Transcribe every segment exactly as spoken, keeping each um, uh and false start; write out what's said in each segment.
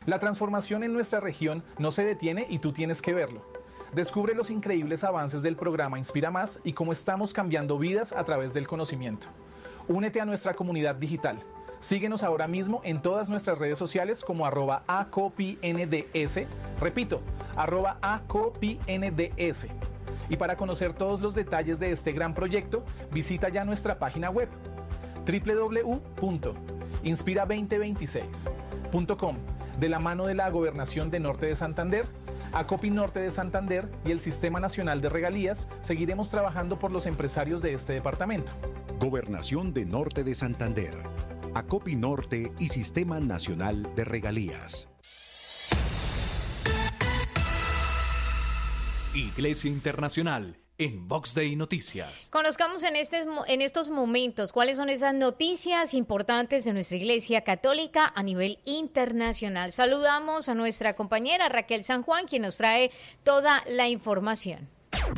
La transformación en nuestra región no se detiene y tú tienes que verlo. Descubre los increíbles avances del programa Inspira Más y cómo estamos cambiando vidas a través del conocimiento. Únete a nuestra comunidad digital. Síguenos ahora mismo en todas nuestras redes sociales como arroba acopinds. Repito, arroba acopinds. Y para conocer todos los detalles de este gran proyecto, visita ya nuestra página web doble u doble u doble u punto inspira dos mil veintiséis punto com. De la mano de la Gobernación de Norte de Santander, Acopi Norte de Santander y el Sistema Nacional de Regalías, seguiremos trabajando por los empresarios de este departamento. Gobernación de Norte de Santander, Acopi Norte y Sistema Nacional de Regalías. Iglesia Internacional en Vox Day Noticias. Conozcamos en, este, en estos momentos cuáles son esas noticias importantes de nuestra Iglesia Católica a nivel internacional. Saludamos a nuestra compañera Raquel San Juan, quien nos trae toda la información.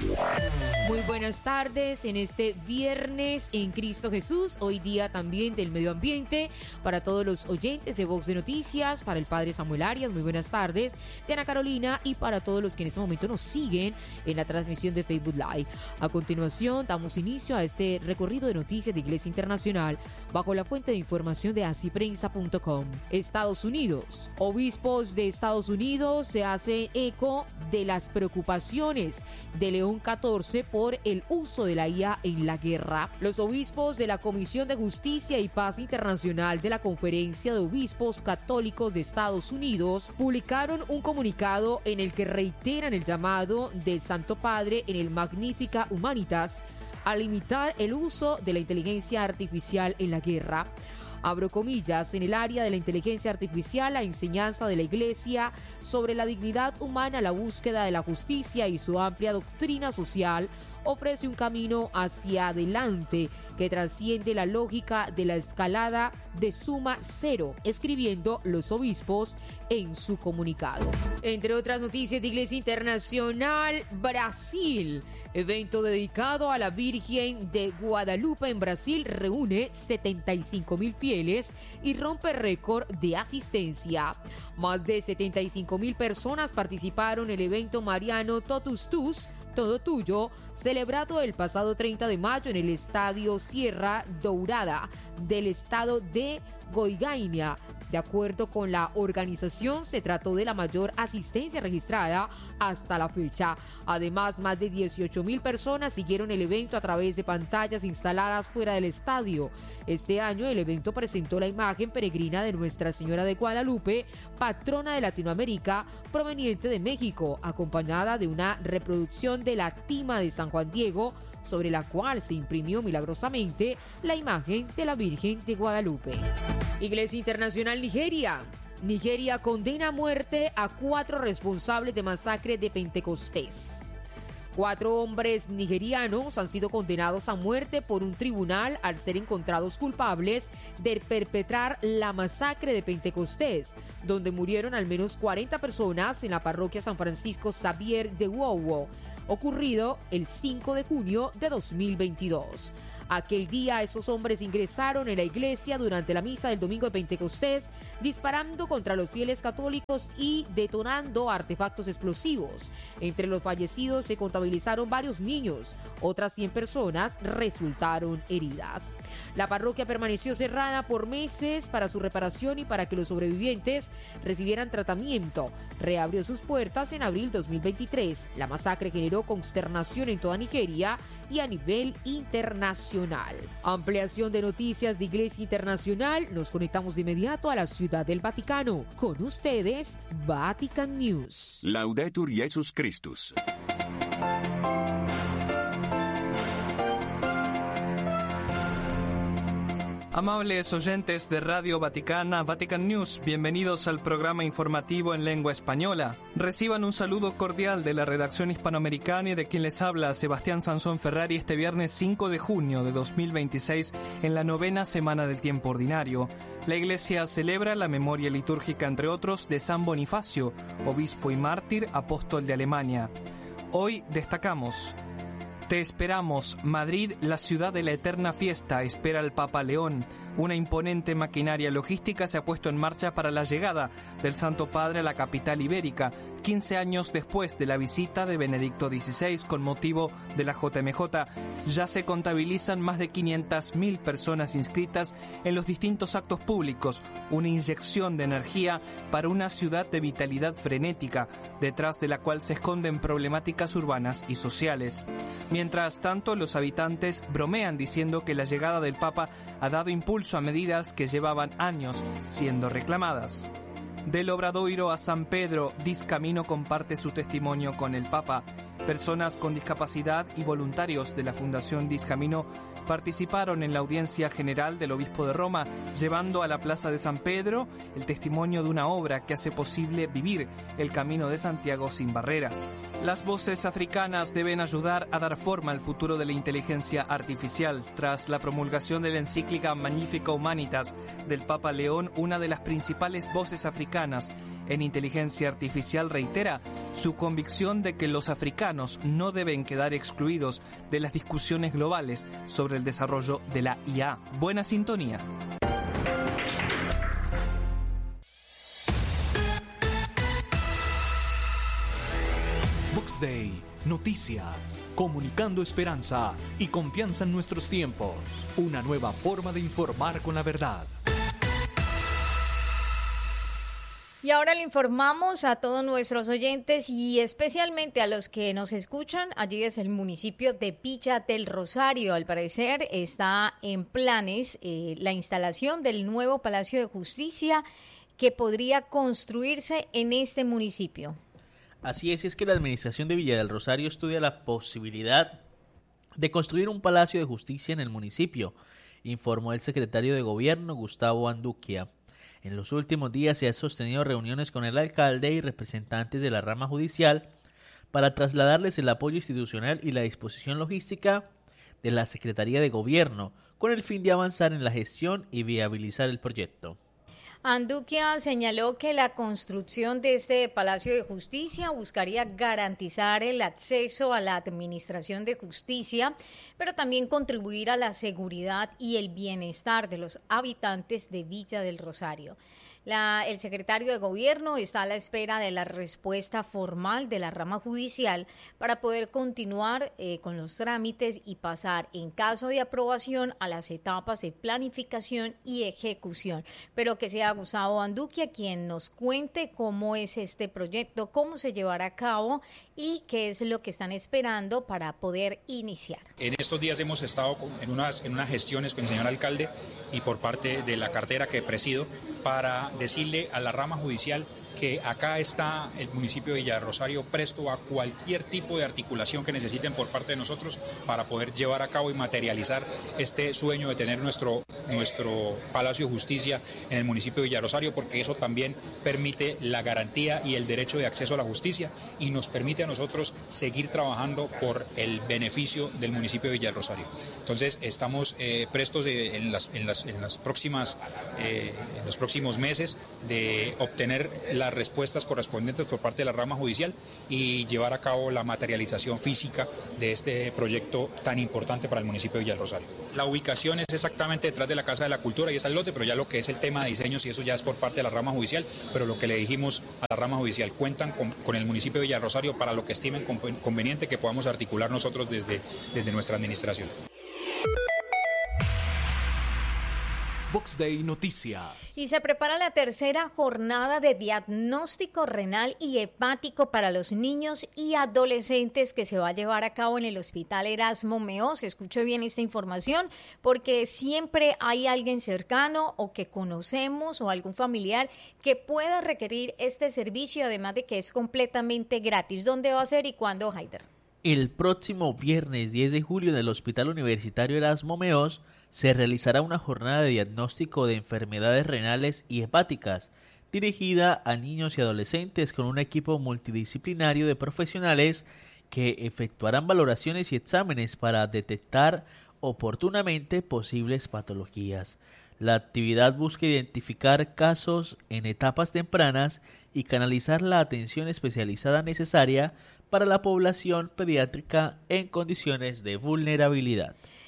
Muy buenas tardes en este viernes en Cristo Jesús, hoy día también del medio ambiente, para todos los oyentes de Vox de Noticias, para el Padre Samuel Arias, muy buenas tardes, de Ana Carolina y para todos los que en este momento nos siguen en la transmisión de Facebook Live. A continuación damos inicio a este recorrido de noticias de Iglesia Internacional bajo la fuente de información de así prensa punto com. Estados Unidos. Obispos de Estados Unidos se hacen eco de las preocupaciones de León catorce por el uso de la I A en la guerra. Los obispos de la Comisión de Justicia y Paz Internacional de la Conferencia de Obispos Católicos de Estados Unidos publicaron un comunicado en el que reiteran el llamado del Santo Padre en el Magnificat Humanitas a limitar el uso de la inteligencia artificial en la guerra. Abro comillas, en el área de la inteligencia artificial, la enseñanza de la Iglesia sobre la dignidad humana, la búsqueda de la justicia y su amplia doctrina social ofrece un camino hacia adelante que trasciende la lógica de la escalada de suma cero, escribiendo los obispos en su comunicado. Entre otras noticias de Iglesia Internacional, Brasil. Evento dedicado a la Virgen de Guadalupe en Brasil reúne setenta y cinco mil fieles y rompe récord de asistencia. Más de setenta y cinco mil personas participaron en el evento mariano Totus Tus, Todo Tuyo, celebrado el pasado treinta de mayo en el Estadio Sierra Dourada del estado de Goiânia. De acuerdo con la organización, se trató de la mayor asistencia registrada hasta la fecha. Además, más de dieciocho mil personas siguieron el evento a través de pantallas instaladas fuera del estadio. Este año, el evento presentó la imagen peregrina de Nuestra Señora de Guadalupe, patrona de Latinoamérica, proveniente de México, acompañada de una reproducción de la Tima de San Juan Diego, sobre la cual se imprimió milagrosamente la imagen de la Virgen de Guadalupe. Iglesia Internacional Nigeria. Nigeria condena a muerte a cuatro responsables de masacre de Pentecostés. Cuatro hombres nigerianos han sido condenados a muerte por un tribunal al ser encontrados culpables de perpetrar la masacre de Pentecostés, donde murieron al menos cuarenta personas en la parroquia San Francisco Xavier de Wowo, ocurrido el cinco de junio de dos mil veintidós. Aquel día, esos hombres ingresaron en la iglesia durante la misa del domingo de Pentecostés, disparando contra los fieles católicos y detonando artefactos explosivos. Entre los fallecidos se contabilizaron varios niños. Otras cien personas resultaron heridas. La parroquia permaneció cerrada por meses para su reparación y para que los sobrevivientes recibieran tratamiento. Reabrió sus puertas en abril de dos mil veintitrés. La masacre generó consternación en toda Nigeria y a nivel internacional. Ampliación de noticias de Iglesia Internacional. Nos conectamos de inmediato a la Ciudad del Vaticano. Con ustedes, Vatican News. Laudetur Jesus Christus. Amables oyentes de Radio Vaticana, Vatican News, bienvenidos al programa informativo en lengua española. Reciban un saludo cordial de la redacción hispanoamericana y de quien les habla Sebastián Sansón Ferrari este viernes cinco de junio de dos mil veintiséis en la novena semana del tiempo ordinario. La Iglesia celebra la memoria litúrgica, entre otros, de San Bonifacio, obispo y mártir, apóstol de Alemania. Hoy destacamos: te esperamos, Madrid, la ciudad de la eterna fiesta, espera el Papa León. Una imponente maquinaria logística se ha puesto en marcha para la llegada del Santo Padre a la capital ibérica, quince años después de la visita de Benedicto dieciséis con motivo de la J M J. Ya se contabilizan más de quinientas mil personas inscritas en los distintos actos públicos, una inyección de energía para una ciudad de vitalidad frenética, detrás de la cual se esconden problemáticas urbanas y sociales. Mientras tanto, los habitantes bromean diciendo que la llegada del Papa ha dado impulso a medidas que llevaban años siendo reclamadas. Del Obradoiro a San Pedro, Discamino comparte su testimonio con el Papa. Personas con discapacidad y voluntarios de la Fundación Discamino participaron en la audiencia general del obispo de Roma, llevando a la plaza de San Pedro el testimonio de una obra que hace posible vivir el camino de Santiago sin barreras. Las voces africanas deben ayudar a dar forma al futuro de la inteligencia artificial. Tras la promulgación de la encíclica Magnifica Humanitas del Papa León, una de las principales voces africanas en inteligencia artificial reitera su convicción de que los africanos no deben quedar excluidos de las discusiones globales sobre el desarrollo de la I A. Buena sintonía. Vox Day, noticias, comunicando esperanza y confianza en nuestros tiempos. Una nueva forma de informar con la verdad. Y ahora le informamos a todos nuestros oyentes y especialmente a los que nos escuchan allí desde el municipio de Villa del Rosario. Al parecer está en planes eh, la instalación del nuevo Palacio de Justicia que podría construirse en este municipio. Así es, y es que la administración de Villa del Rosario estudia la posibilidad de construir un Palacio de Justicia en el municipio, informó el secretario de Gobierno, Gustavo Anduquia. En los últimos días se han sostenido reuniones con el alcalde y representantes de la rama judicial para trasladarles el apoyo institucional y la disposición logística de la Secretaría de Gobierno, con el fin de avanzar en la gestión y viabilizar el proyecto. Anduquia señaló que la construcción de este Palacio de Justicia buscaría garantizar el acceso a la administración de justicia, pero también contribuir a la seguridad y el bienestar de los habitantes de Villa del Rosario. La, el secretario de Gobierno está a la espera de la respuesta formal de la rama judicial para poder continuar eh, con los trámites y pasar, en caso de aprobación, a las etapas de planificación y ejecución. Pero que sea Gustavo Anduquia quien nos cuente cómo es este proyecto, cómo se llevará a cabo y qué es lo que están esperando para poder iniciar. En estos días hemos estado en unas, en unas gestiones con el señor alcalde y por parte de la cartera que presido para decirle a la rama judicial que acá está el municipio de Villa del Rosario presto a cualquier tipo de articulación que necesiten por parte de nosotros para poder llevar a cabo y materializar este sueño de tener nuestro, nuestro Palacio de Justicia en el municipio de Villa del Rosario, porque eso también permite la garantía y el derecho de acceso a la justicia y nos permite a nosotros seguir trabajando por el beneficio del municipio de Villa del Rosario. Entonces estamos eh, prestos de, en, las, en, las, en, las próximas, eh, en los próximos meses de obtener la las respuestas correspondientes por parte de la rama judicial y llevar a cabo la materialización física de este proyecto tan importante para el municipio de Villa del Rosario. La ubicación es exactamente detrás de la Casa de la Cultura y está el lote, pero ya lo que es el tema de diseños y eso ya es por parte de la rama judicial, pero lo que le dijimos a la rama judicial, cuentan con, con el municipio de Villa del Rosario para lo que estimen conveniente que podamos articular nosotros desde, desde nuestra administración. Vox Day Noticias. Y se prepara la tercera jornada de diagnóstico renal y hepático para los niños y adolescentes que se va a llevar a cabo en el Hospital Erasmo Meos. Escuche bien esta información porque siempre hay alguien cercano o que conocemos o algún familiar que pueda requerir este servicio, además de que es completamente gratis. ¿Dónde va a ser y cuándo, Haider? El próximo viernes diez de julio en el Hospital Universitario Erasmo Meos se realizará una jornada de diagnóstico de enfermedades renales y hepáticas dirigida a niños y adolescentes con un equipo multidisciplinario de profesionales que efectuarán valoraciones y exámenes para detectar oportunamente posibles patologías. La actividad busca identificar casos en etapas tempranas y canalizar la atención especializada necesaria para la población pediátrica en condiciones de vulnerabilidad.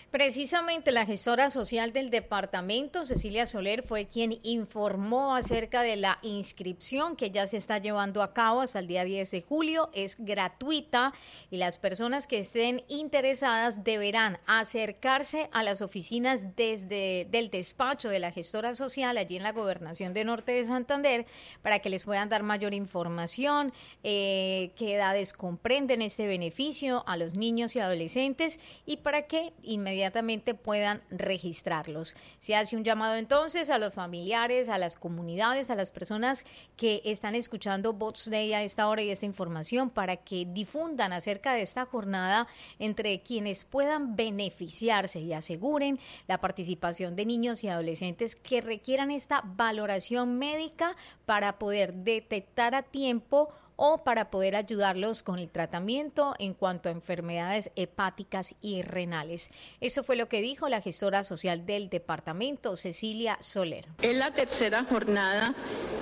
Precisamente la gestora social del departamento, Cecilia Soler, fue quien informó acerca de la inscripción que ya se está llevando a cabo hasta el día diez de julio. Es gratuita y las personas que estén interesadas deberán acercarse a las oficinas desde del despacho de la gestora social allí en la Gobernación de Norte de Santander para que les puedan dar mayor información, eh, qué edades comprenden este beneficio a los niños y adolescentes y para que inmediatamente inmediatamente puedan registrarlos. Se hace un llamado entonces a los familiares, a las comunidades, a las personas que están escuchando Vox Day a esta hora y esta información para que difundan acerca de esta jornada entre quienes puedan beneficiarse y aseguren la participación de niños y adolescentes que requieran esta valoración médica para poder detectar a tiempo o para poder ayudarlos con el tratamiento en cuanto a enfermedades hepáticas y renales. Eso fue lo que dijo la gestora social del departamento, Cecilia Soler. Es la tercera jornada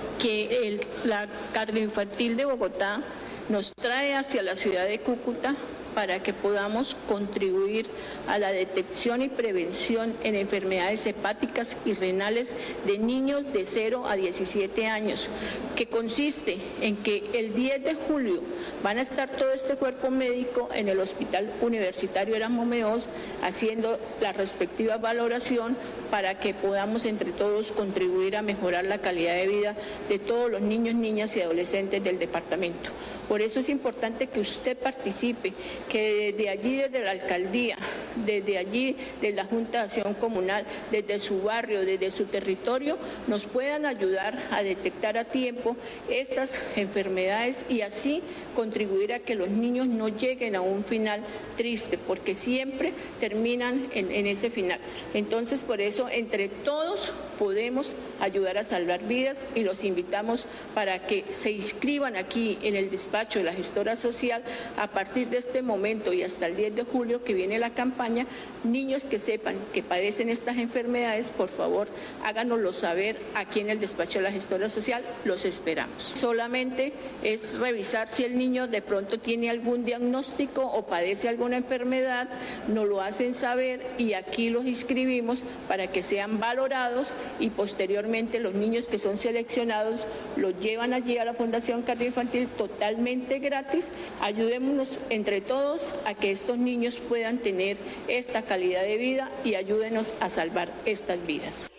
que el, la cardioinfantil de Bogotá nos trae hacia la ciudad de Cúcuta para que podamos contribuir a la detección y prevención en enfermedades hepáticas y renales de niños de cero a diecisiete años, que consiste en que el diez de julio van a estar todo este cuerpo médico en el Hospital Universitario Erasmo Meós haciendo la respectiva valoración para que podamos entre todos contribuir a mejorar la calidad de vida de todos los niños, niñas y adolescentes del departamento. Por eso es importante que usted participe, que desde allí, desde la alcaldía, desde allí, de la Junta de Acción Comunal, desde su barrio, desde su territorio, nos puedan ayudar a detectar a tiempo estas enfermedades y así contribuir a que los niños no lleguen a un final triste, porque siempre terminan en, en ese final. Entonces, por eso, entre todos podemos ayudar a salvar vidas y los invitamos para que se inscriban aquí en el despacho de la gestora social a partir de este momento y hasta el diez de julio que viene la campaña. Niños que sepan que padecen estas enfermedades, por favor, háganoslo saber aquí en el despacho de la gestora social, los esperamos. Solamente es revisar si el niño de pronto tiene algún diagnóstico o padece alguna enfermedad, nos lo hacen saber y aquí los inscribimos para que sean valorados y posteriormente los niños que son seleccionados los llevan allí a la Fundación Cardioinfantil totalmente gratis. Ayudémonos entre todos a que estos niños puedan tener esta calidad de vida y ayúdenos a salvar estas vidas.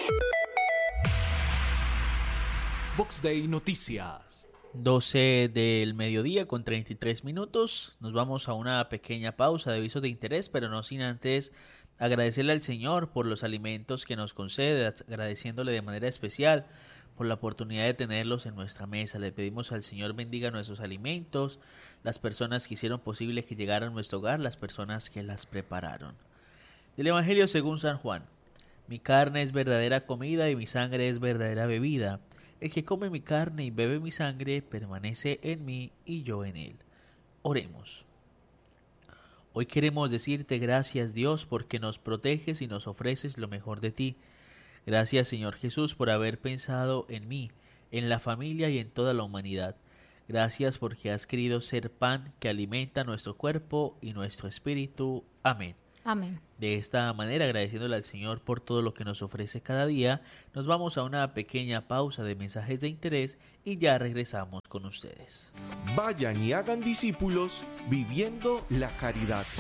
Vox Day Noticias. doce del mediodía con treinta y tres minutos. Nos vamos a una pequeña pausa de avisos de interés, pero no sin antes agradecerle al Señor por los alimentos que nos concede, agradeciéndole de manera especial por la oportunidad de tenerlos en nuestra mesa. Le pedimos al Señor bendiga nuestros alimentos, las personas que hicieron posible que llegaran a nuestro hogar, las personas que las prepararon. Del Evangelio según San Juan. Mi carne es verdadera comida y mi sangre es verdadera bebida. El que come mi carne y bebe mi sangre permanece en mí y yo en él. Oremos. Hoy queremos decirte gracias, Dios, porque nos proteges y nos ofreces lo mejor de ti. Gracias, Señor Jesús, por haber pensado en mí, en la familia y en toda la humanidad. Gracias porque has querido ser pan que alimenta nuestro cuerpo y nuestro espíritu. Amén. Amén. De esta manera, agradeciéndole al Señor por todo lo que nos ofrece cada día, nos vamos a una pequeña pausa de mensajes de interés y ya regresamos con ustedes. Vayan y hagan discípulos viviendo la caridad.